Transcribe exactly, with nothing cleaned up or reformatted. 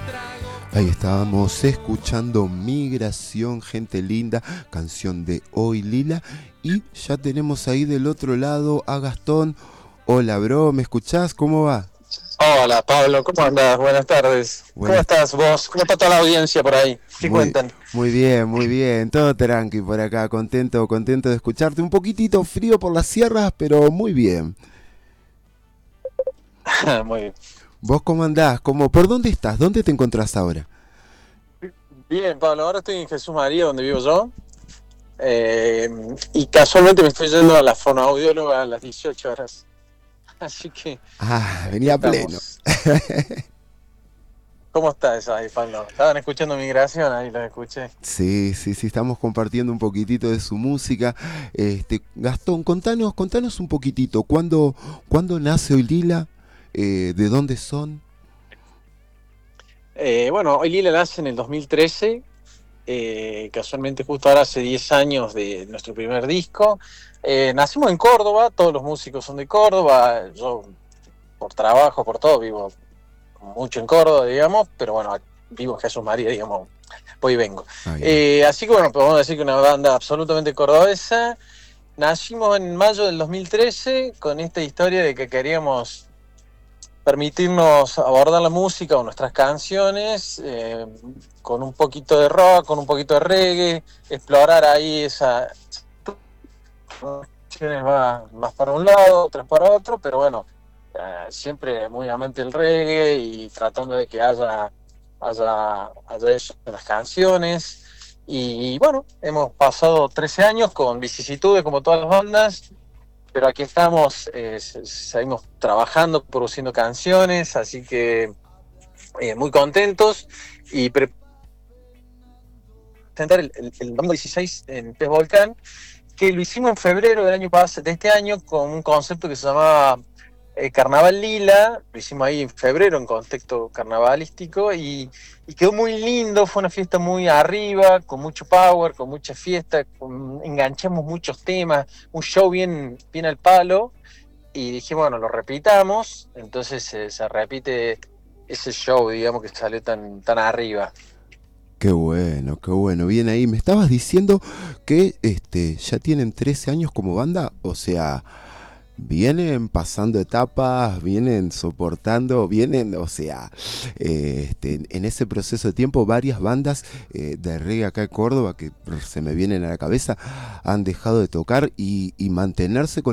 Ahí estábamos escuchando Migración, gente linda, canción de Hoy Lila. Y ya tenemos ahí del otro lado a Gastón. Hola, bro, ¿me escuchás? ¿Cómo va? Hola Pablo, ¿cómo andás? Buenas tardes. ¿Cómo Buenas. estás vos? ¿Cómo está toda la audiencia por ahí? ¿Qué Muy, cuentan? muy bien, muy bien. Todo tranqui por acá. Contento, contento de escucharte. Un poquitito frío por las sierras, pero muy bien. Muy bien. ¿Vos cómo andás? ¿Cómo, por dónde estás? ¿Dónde te encontrás ahora? Bien, Pablo, ahora estoy en Jesús María, donde vivo yo. eh, y casualmente me estoy yendo a la fonoaudióloga a las dieciocho horas. Así que Ah, aquí venía a pleno. estamos. ¿Cómo estás ahí, Pablo? Estaban escuchando Migración, ahí los escuché. Sí, sí, sí, estamos compartiendo un poquitito de su música. Este, Gastón, contanos, contanos un poquitito, ¿cuándo, cuándo nace Hoy Lila? Eh, ¿de dónde son? Eh, bueno, hoy Lila nace en el dos mil trece. Eh, casualmente justo ahora hace diez años de nuestro primer disco. Eh, nacimos en Córdoba, todos los músicos son de Córdoba, yo por trabajo, por todo, vivo mucho en Córdoba, digamos, pero bueno, vivo en Jesús María, digamos, voy y vengo. Ahí va. Eh, así que bueno, podemos decir que una banda absolutamente cordobesa. Nacimos en mayo del dos mil trece con esta historia de que queríamos permitirnos abordar la música o nuestras canciones eh, con un poquito de rock, con un poquito de reggae, explorar ahí esa canciones va más para un lado, otras para otro, pero bueno, eh, siempre muy amante del reggae y tratando de que haya, haya, haya eso en las canciones. Y bueno, hemos pasado trece años con vicisitudes como todas las bandas, pero aquí estamos, eh, seguimos trabajando, produciendo canciones, así que eh, muy contentos y presentar el, el, el domingo dieciséis en Pez Volcán, que lo hicimos en febrero del año pasado, de este año, con un concepto que se llamaba eh, Carnaval Lila. Lo hicimos ahí en febrero en contexto carnavalístico y, y quedó muy lindo. Fue una fiesta muy arriba, con mucho power, con mucha fiesta, con, enganchamos muchos temas, un show bien, bien al palo. Y dije, bueno, lo repitamos. Entonces eh, se repite ese show, digamos, que salió tan, tan arriba. Qué bueno, qué bueno. Bien ahí. Me estabas diciendo que este, ya tienen trece años como banda, o sea, vienen pasando etapas, vienen soportando, vienen, o sea, eh, este, en ese proceso de tiempo varias bandas eh, de reggae acá en Córdoba que se me vienen a la cabeza han dejado de tocar y, y mantenerse con